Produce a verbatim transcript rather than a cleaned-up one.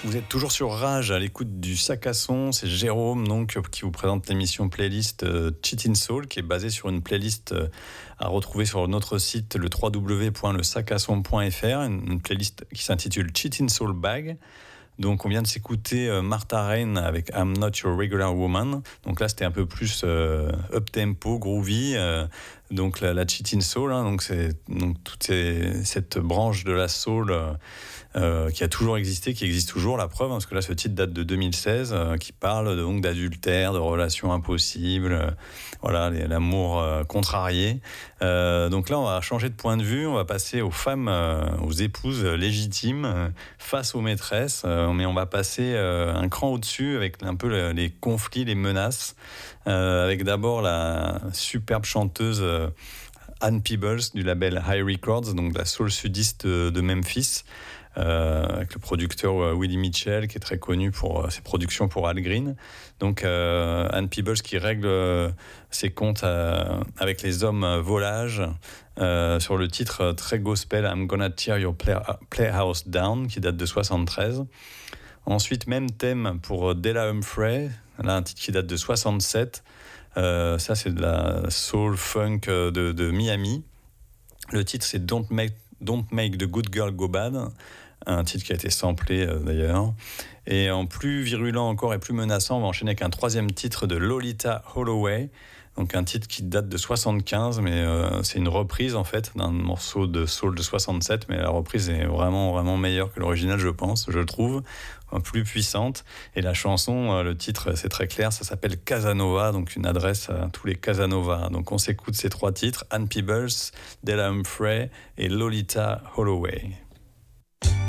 Vous êtes toujours sur Rage à l'écoute du sac à son. C'est Jérôme donc qui vous présente l'émission playlist euh, Cheatin' Soul qui est basée sur une playlist euh, à retrouver sur notre site le w w w point le sac à son point f r, une, une playlist qui s'intitule Cheatin' Soul Bag. Donc on vient de s'écouter euh, Martha Rain avec I'm Not Your Regular Woman. Donc là c'était un peu plus euh, up tempo, groovy. Euh, donc la, la Cheatin' Soul, hein, donc c'est donc toute ces, cette branche de la soul euh, euh, qui a toujours existé, qui existe toujours. La preuve, hein, parce que là ce titre date de deux mille seize, euh, qui parle donc d'adultère, de relations impossibles, euh, voilà les, l'amour euh, contrarié. Euh, donc là on va changer de point de vue, on va passer aux femmes, euh, aux épouses légitimes euh, face aux maîtresses. Euh, mais on va passer euh, un cran au-dessus avec un peu le, les conflits, les menaces, euh, avec d'abord la superbe chanteuse euh, Ann Peebles du label High Records, donc la soul sudiste de, de Memphis, euh, avec le producteur euh, Willie Mitchell qui est très connu pour euh, ses productions pour Al Green. Donc euh, Ann Peebles qui règle euh, ses comptes euh, avec les hommes euh, volages euh, sur le titre euh, très gospel I'm Gonna Tear Your Play- Playhouse Down qui date de soixante-treize. Ensuite, même thème pour Della Humphrey, là un titre qui date de soixante-sept. Euh, ça, c'est de la soul funk de, de Miami. Le titre, c'est Don't Make, Don't Make the Good Girl Go Bad, un titre qui a été samplé euh, d'ailleurs. Et en plus virulent encore et plus menaçant, on va enchaîner avec un troisième titre de Lolita Holloway. Donc un titre qui date de soixante-quinze, mais euh, c'est une reprise en fait d'un morceau de soul de soixante-sept, mais la reprise est vraiment vraiment meilleure que l'original, je pense, je trouve, plus puissante. Et la chanson, euh, le titre, c'est très clair, ça s'appelle Casanova, donc une adresse à tous les Casanova. Donc on s'écoute ces trois titres, Ann Peebles, Della Humphrey et Lolita Holloway.